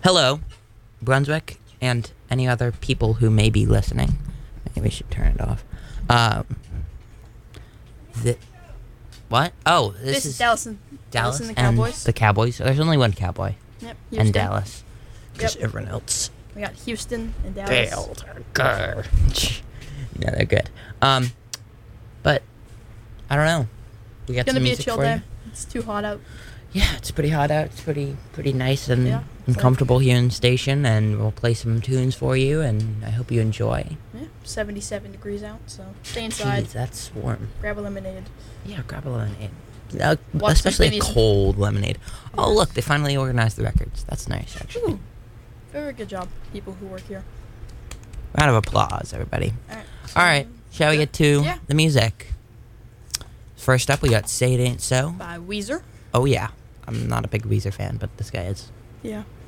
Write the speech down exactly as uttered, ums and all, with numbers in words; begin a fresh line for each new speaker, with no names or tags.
Hello, Brunswick, and any other people who may be listening. Maybe we should turn it off. Um, the, what? Oh, this,
This
is
is Dallas and
Dallas
Dallas and the Cowboys.
the Cowboys. There's only one Cowboy,
Yep.
and
Houston.
Dallas. Because
Yep.
everyone else.
We got Houston and Dallas.
Dale, they're good. Yeah, they're good. Um, but I don't know. We got
It's gonna
some
be a
music
chill
for
day.
you.
It's too hot out.
Yeah, it's pretty hot out. It's pretty pretty nice and,
Yeah,
and
like-
comfortable here in the station, and we'll play some tunes for you, and I hope you enjoy.
Yeah. seventy-seven degrees out, so stay inside.
Jeez, that's warm.
Grab a lemonade.
Yeah, grab a lemonade. Uh,
Watch
especially
some
a
videos.
cold lemonade. Oh, look, they finally organized the records. That's nice, actually.
Ooh. Very good job, people who work here.
Round of applause, everybody.
All right.
All right, shall we get to
Yeah.
the music? First up, we got Say It Ain't So.
By Weezer.
Oh, yeah. I'm not a big Weezer fan, but this guy is.
Yeah.